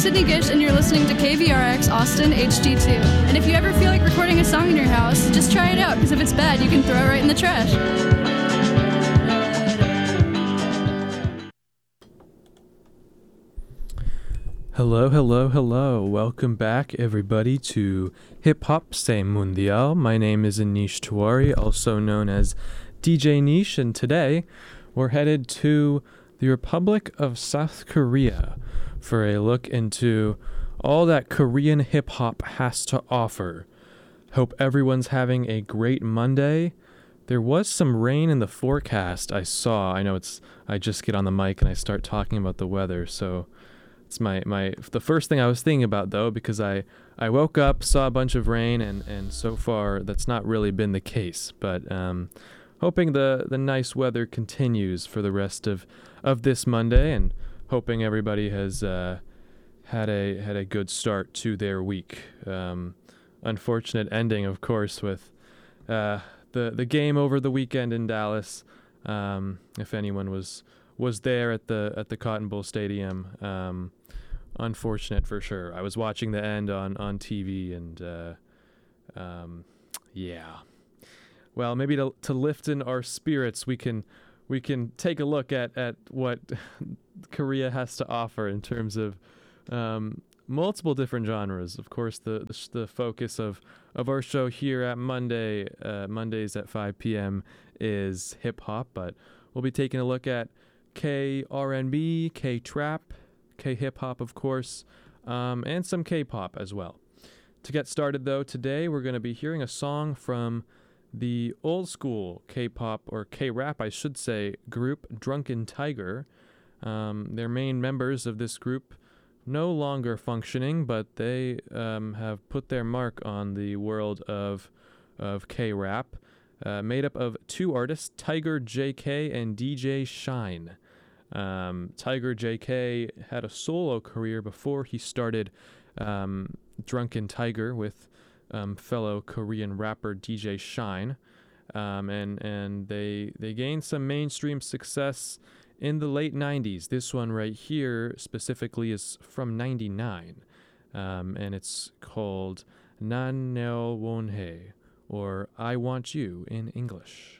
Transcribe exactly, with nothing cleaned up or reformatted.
Sydney Gish, and you're listening to K V R X Austin H D two. And if you ever feel like recording a song in your house, just try it out, because if it's bad, you can throw it right in the trash. Hello, hello, hello. Welcome back, everybody, to Hip Hop Se Mundial. My name is Anish Tiwari, also known as D J Niche, and today we're headed to the Republic of South Korea for a look into all that Korean hip hop has to offer. Hope everyone's having a great Monday. There was some rain in the forecast I saw. I know it's I just get on the mic and I start talking about the weather, so it's my, my the first thing I was thinking about, though, because I, I woke up, saw a bunch of rain, and, and so far that's not really been the case. But um, hoping the, the nice weather continues for the rest of, of this Monday, and hoping everybody has uh, had a had a good start to their week. Um, unfortunate ending, of course, with uh, the the game over the weekend in Dallas. Um, if anyone was was there at the at the Cotton Bowl Stadium. Um, unfortunate for sure. I was watching the end on, on T V, and uh, um, yeah. Well, maybe to to lift in our spirits, we can we can take a look at, at what Korea has to offer in terms of um, multiple different genres. Of course, the the, the focus of, of our show here at Monday uh, Mondays at five p.m. is hip hop, but we'll be taking a look at K R and B, K-trap, K-hip-hop, of course, um, and some K-pop as well. To get started, though, today we're going to be hearing a song from the old-school K-pop, or K-rap, I should say, group Drunken Tiger. Um, they're main members of this group no longer functioning, but they um, have put their mark on the world of, of K-rap. Uh, made up of two artists, Tiger J K and D J Shine. Um, Tiger J K had a solo career before he started um, Drunken Tiger with um, fellow Korean rapper D J Shine, um, and and they they gained some mainstream success in the late nineties. This one right here specifically is from ninety-nine, um, and it's called Nan Neo Wonhae, or I Want You in English.